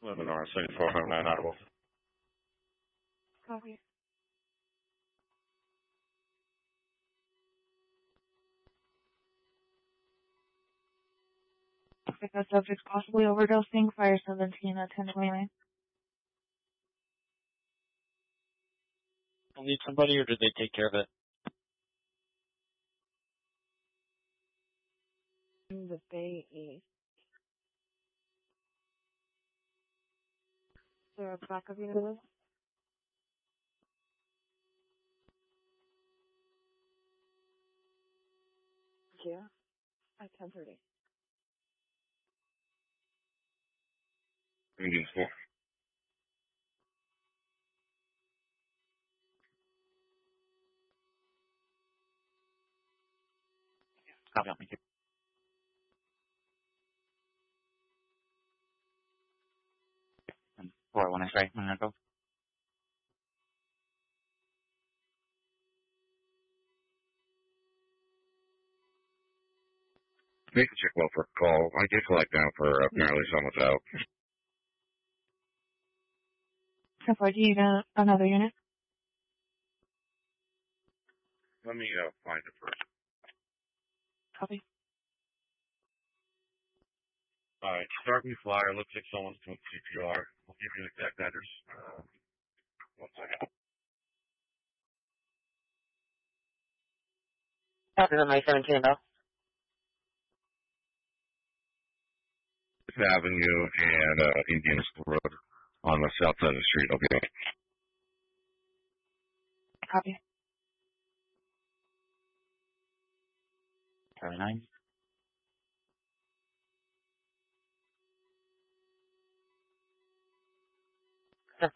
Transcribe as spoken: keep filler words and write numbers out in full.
eleven R C four five nine Audible. Copy. Because subject possibly overdosing, fire seventeen at ten twenty-nine. I'll need somebody, or did they take care of it? In the Bay East. Is there a backup unit of this? Yeah. At ten thirty. Indian four. Copy on me. And four one X-ray, I'm gonna go. Make a check well for a call. I did collect now for uh, apparently someone's out. ten four, do you need a, another unit? Let me uh, find it first. Copy. Alright, start me flyer. Looks like someone's doing C P R. I'll give you the exact address. Uh, one second. Copy on my seventeen, though. Fifth Avenue and uh, Indian School Road on the south side of the street. Okay. Copy. Charlie nine.